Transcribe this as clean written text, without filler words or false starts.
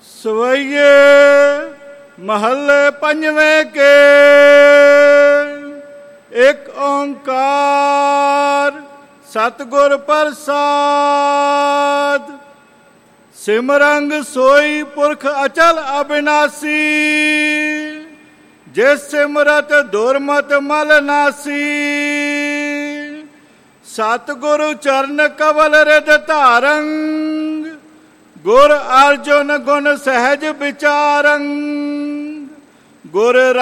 ਸਵਈਏ ਮਹੱਲੇ ਪੰਜਵੇਂ ਕੇ। ਇੱਕ ਓਂਕਾਰ ਸਤਿਗੁਰ ਪ੍ਰਸਾਦ। ਸਿਮਰੰਗ ਸੋਈ ਪੁਰਖ ਅਚਲ ਅਬਿਨਾਸੀ। ਜਿਸ ਸਿਮਰਤ ਦੁਰਮਤ ਮਲ ਨਾਸੀ। ਸਤਿਗੁਰੂ ਚਰਨ ਕਵਲ ਰਿਦ ਧਾਰੰ। ਗੁਰ ਅਰਜੁਨ ਗੁਣ ਸਹਿਜ ਵਿਚਾਰੰ। ਗੁਰ